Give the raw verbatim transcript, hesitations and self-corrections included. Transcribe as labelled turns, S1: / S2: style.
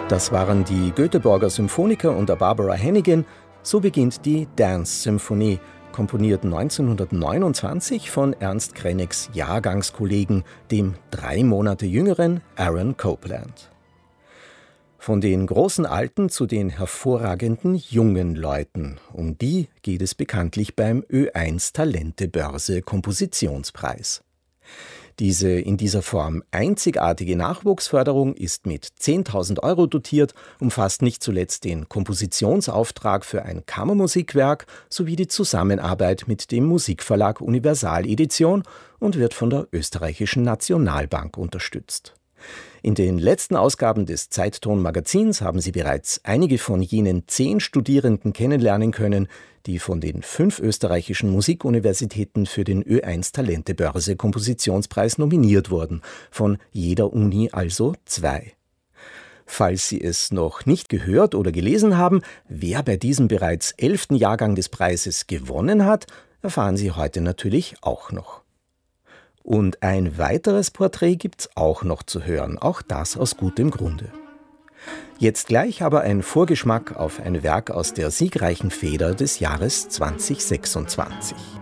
S1: Das waren die Göteborger Symphoniker unter Barbara Hannigan. So beginnt die Dance-Symphonie, komponiert neunzehnhundertneunundzwanzig von Ernst Kreneks Jahrgangskollegen, dem drei Monate jüngeren Aaron Copland. Von den großen Alten zu den hervorragenden jungen Leuten. Um die geht es bekanntlich beim Ö eins Talente-Börse Kompositionspreis. Diese in dieser Form einzigartige Nachwuchsförderung ist mit zehntausend Euro dotiert, umfasst nicht zuletzt den Kompositionsauftrag für ein Kammermusikwerk sowie die Zusammenarbeit mit dem Musikverlag Universal Edition und wird von der Österreichischen Nationalbank unterstützt. In den letzten Ausgaben des Zeitton-Magazins haben Sie bereits einige von jenen zehn Studierenden kennenlernen können, die von den fünf österreichischen Musikuniversitäten für den Ö eins Talente-Börse Kompositionspreis nominiert wurden, von jeder Uni also zwei. Falls Sie es noch nicht gehört oder gelesen haben, wer bei diesem bereits elften Jahrgang des Preises gewonnen hat, erfahren Sie heute natürlich auch noch. Und ein weiteres Porträt gibt's auch noch zu hören, auch das aus gutem Grunde. Jetzt gleich aber ein Vorgeschmack auf ein Werk aus der siegreichen Feder des Jahres zweitausendsechsundzwanzig.